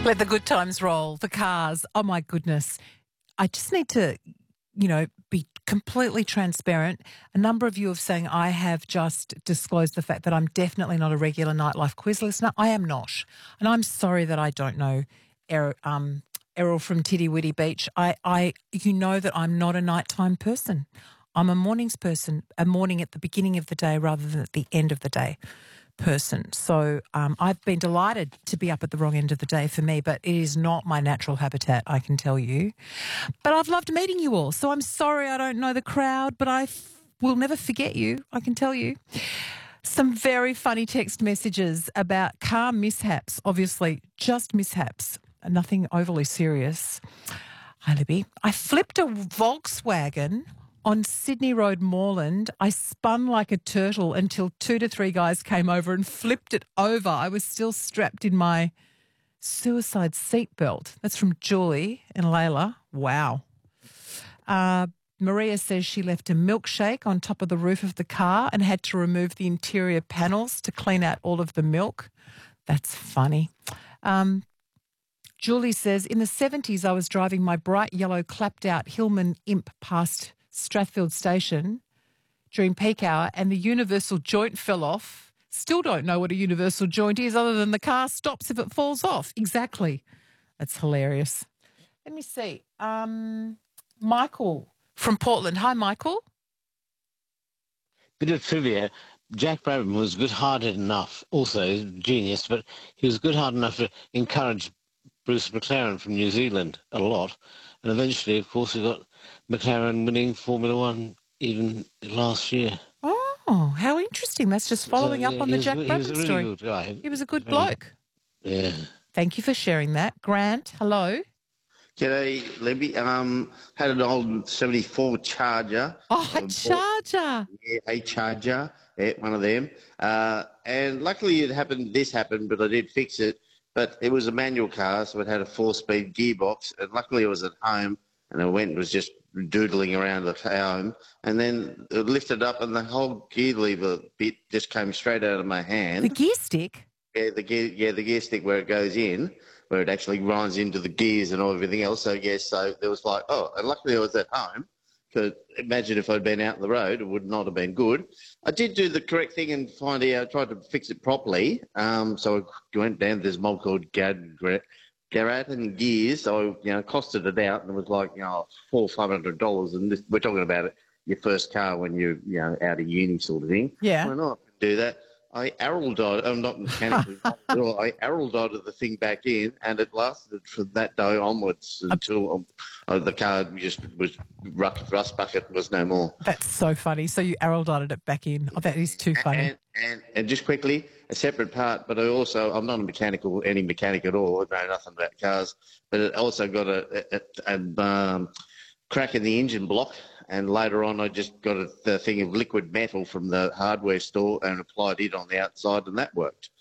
Let the good times roll, the cars. Oh, my goodness. I just need to, be completely transparent. A number of you have saying I have just disclosed the fact that I'm definitely not a regular Nightlife quiz listener. I am not. And I'm sorry that I don't know Errol from Tiddy Witty Beach. You know that I'm not a nighttime person. I'm a mornings person, a morning at the beginning of the day rather than at the end of the day person. So I've been delighted to be up at the wrong end of the day for me, but it is not my natural habitat, I can tell you. But I've loved meeting you all. So I'm sorry I don't know the crowd, but I will never forget you, I can tell you. Some very funny text messages about car mishaps, obviously just mishaps, nothing overly serious. Hi, Libby. I flipped a Volkswagen on Sydney Road, Moreland. I spun like a turtle until 2 to 3 guys came over and flipped it over. I was still strapped in my suicide seatbelt. That's from Julie and Layla. Wow. Maria says she left a milkshake on top of the roof of the car and had to remove the interior panels to clean out all of the milk. That's funny. Julie says, in the 70s, I was driving my bright yellow clapped-out Hillman Imp past Strathfield Station during peak hour and the universal joint fell off. Still don't know what a universal joint is other than the car stops if it falls off. Exactly. That's hilarious. Let me see. Michael from Portland. Hi, Michael. Bit of trivia. Jack Brabham was good-hearted enough, also genius, but he was good-hearted enough to encourage Bruce McLaren from New Zealand a lot. And eventually, of course, we got McLaren winning Formula One even last year. Oh, how interesting. That's just following up on the Jack Brabham story. He was a really good guy. He was a good bloke. Yeah. Thank you for sharing that. Grant, hello. G'day, Libby. Had an old 74 Charger. Oh, a Charger. Yeah, a Charger. Yeah, one of them. And luckily this happened, but I did fix it. But it was a manual car, so it had a 4-speed gearbox. And luckily I was at home, and I went and was just doodling around the home. And then it lifted up, and the whole gear lever bit just came straight out of my hand. The gear stick? Yeah, the gear stick where it goes in, where it actually grinds into the gears and everything else. So, yes, so there was like, and luckily I was at home, because imagine if I'd been out on the road, it would not have been good. I did do the correct thing and tried to fix it properly. So I went down to this mob called Garrett and Gears. So, costed it out, and it was like, $400 or $500. And we're talking about your first car when you're, out of uni sort of thing. Yeah. Why not do that? I arrow-dotted, I'm not mechanically, I arrow-dotted the thing back in, and it lasted from that day onwards until the car just was rust bucket was no more. That's so funny. So you arrow-dotted it back in. Oh, that is too funny. And just quickly, a separate part, but I'm not any mechanic at all. I know nothing about cars, but it also got a crack in the engine block. And later on, I just got a thing of liquid metal from the hardware store and applied it on the outside, and that worked.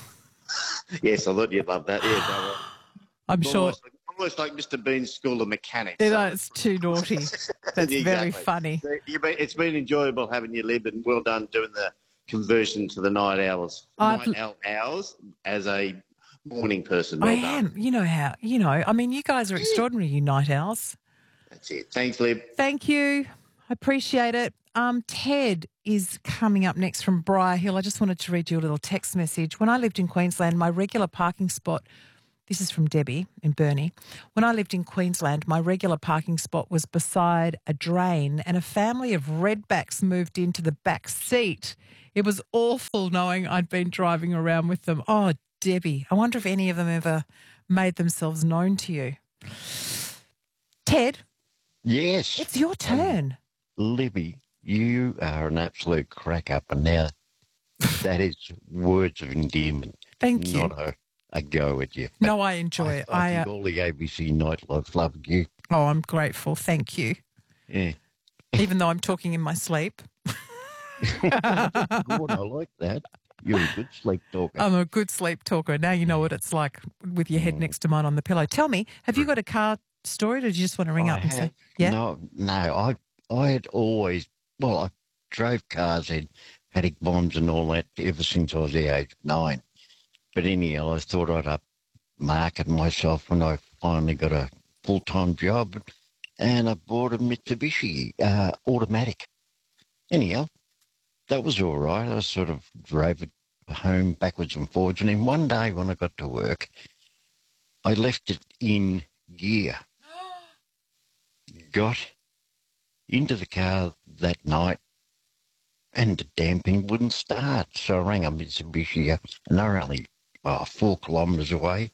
Yes, I thought you'd love that. Yeah, I'm sure. Almost like Mr. Bean's School of Mechanics. No, it's too naughty. That's Exactly. very funny. So it's been enjoyable having you, Lib, and well done doing the conversion to the night hours. Hours as a morning person. Well done. Am. You know how. I mean, you guys are extraordinary, you night owls. That's it. Thanks, Lib. Thank you. I appreciate it. Ted is coming up next from Briar Hill. I just wanted to read you a little text message. When I lived in Queensland, my regular parking spot, this is from Debbie in Burnie. When I lived in Queensland, my regular parking spot was beside a drain and a family of redbacks moved into the back seat. It was awful knowing I'd been driving around with them. Oh, Debbie, I wonder if any of them ever made themselves known to you. Ted? Yes. It's your turn. Libby, you are an absolute crack-up, and now that is words of endearment. Thank you. Not a go at you. No, I enjoy it. I think all the ABC nightlife love you. Oh, I'm grateful. Thank you. Yeah. Even though I'm talking in my sleep. Good, I like that. You're a good sleep talker. I'm a good sleep talker. Now you know what it's like with your head next to mine on the pillow. Tell me, have you got a car story, or do you just want to ring up and say, yeah? No, I had always, I drove cars, had paddock bombs and all that ever since I was the age of 9. But anyhow, I thought I'd market myself when I finally got a full-time job, and I bought a Mitsubishi automatic. Anyhow, that was all right. I sort of drove it home backwards and forwards, and then one day when I got to work, I left it in gear. Got into the car that night, and the damn thing wouldn't start. So I rang up Mitsubishi, and they're only 4 kilometres away.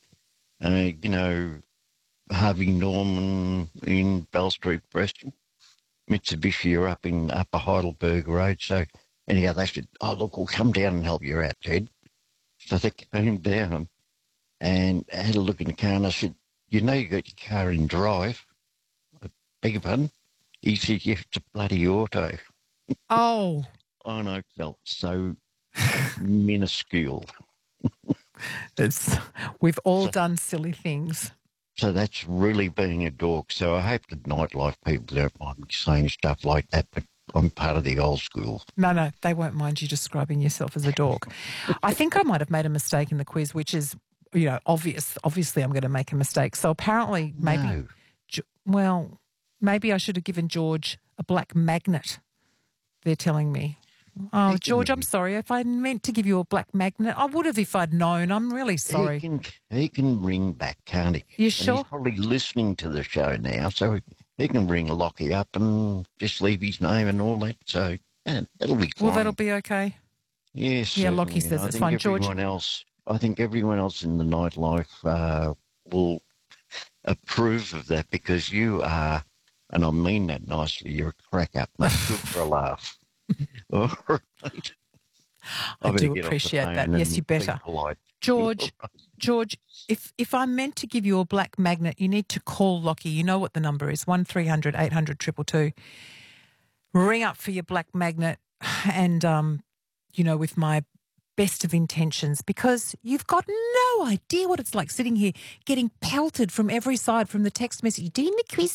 Harvey Norman in Bell Street, Preston. Mitsubishi are up in Upper Heidelberg Road. So anyhow, they said, "Oh, look, we'll come down and help you out, Ted." So they came down and had a look in the car, and I said, "You know you got your car in drive." I beg your pardon? He said, "Yeah, it's a bloody auto." Oh, And I felt so minuscule. we've all done silly things. So that's really being a dork. So I hope the nightlife people don't mind me saying stuff like that, but I'm part of the old school. No, they won't mind you describing yourself as a dork. I think I might have made a mistake in the quiz, which is, obvious. Obviously, I'm going to make a mistake. So apparently, maybe, No. maybe I should have given George a black magnet. They're telling me. Oh, George, I'm sorry. If I meant to give you a black magnet, I would have if I'd known. I'm really sorry. He can ring back, can't he? You And sure? he's probably listening to the show now, so he can ring Lockie up and just leave his name and all that. So yeah, that'll be fine. Well, that'll be okay. Yes. Yeah, Lockie says it's fine. George. I think everyone else in the nightlife will approve of that, because you are, and I mean that nicely, you're a crack up, mate. Good for a laugh. All right. I do appreciate that. Yes, you better. George, if I'm meant to give you a black magnet, you need to call Lockie. You know what the number is, 1300 800 222. Ring up for your black magnet and, with my best of intentions, because you've got no idea what it's like sitting here getting pelted from every side from the text message. Doing the quiz.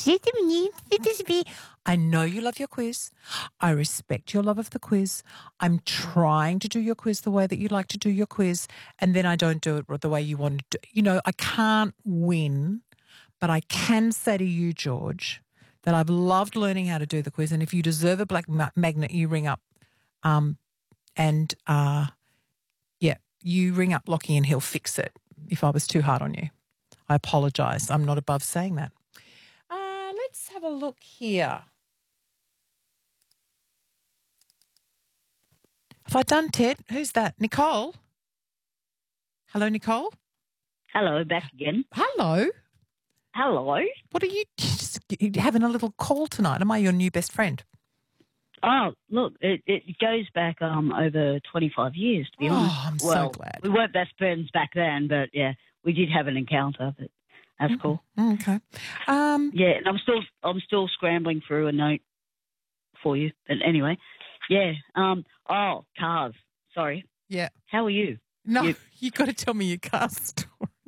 I know you love your quiz. I respect your love of the quiz. I'm trying to do your quiz the way that you like to do your quiz, and then I don't do it the way you want to do. I can't win, but I can say to you, George, that I've loved learning how to do the quiz, and if you deserve a black magnet, you ring up. You ring up Lockie and he'll fix it if I was too hard on you. I apologise. I'm not above saying that. Let's have a look here. Have I done Ted? Who's that? Nicole? Hello, Nicole? Hello, back again. Hello. Hello. What are you having a little call tonight? Am I your new best friend? Oh, look, it goes back over 25 years, to be honest. Oh, I'm so glad. We weren't best friends back then, but, yeah, we did have an encounter, but that's cool. Okay. Yeah, and I'm still scrambling through a note for you. But anyway, yeah. Cars. Sorry. Yeah. How are you? No, you got to tell me your car story.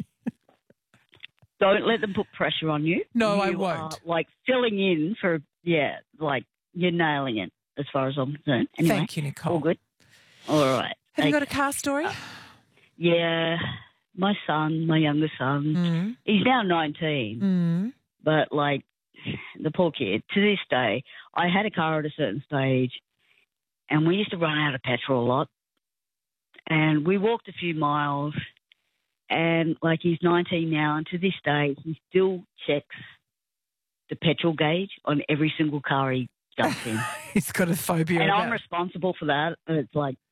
Don't let them put pressure on you. No, I You won't. are, filling in for, you're nailing it as far as I'm concerned. Anyway, Thank you, Nicole. all good. All right. Have you got a car story? Yeah, my youngest son, he's now 19, but, the poor kid, to this day, I had a car at a certain stage, and we used to run out of petrol a lot, and we walked a few miles, and, he's 19 now, and to this day, he still checks the petrol gauge on every single car he jumps in. He's got a phobia. And I'm responsible for that. It's like,